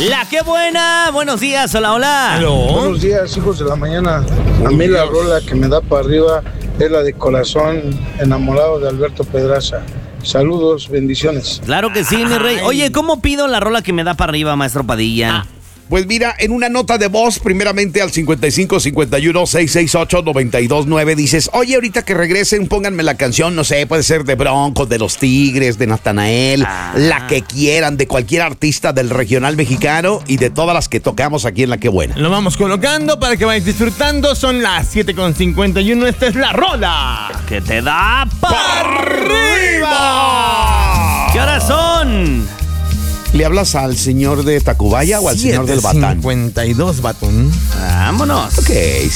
La que buena. Buenos días, hola, hola. Hello. Buenos días, hijos de la mañana. A mí la rola que me da para arriba es la de Corazón Enamorado de Alberto Pedraza. Saludos, bendiciones. Claro que sí, mi rey. Oye, ¿cómo pido la rola que me da para arriba, maestro Padilla? Pues mira, en una nota de voz, primeramente al 5551-668-929, dices, oye, ahorita que regresen, pónganme la canción, no sé, puede ser de Broncos, de Los Tigres, de Natanael, la que quieran, de cualquier artista del regional mexicano y de todas las que tocamos aquí en La Que Buena. Lo vamos colocando para que vayas disfrutando. Son las 7:51. Esta es la rola Que te da ¡Para arriba! ¿Qué horas son? ¿Le hablas al señor de Tacubaya o al señor del Batán? 7:52, Batón. Vámonos. Ok.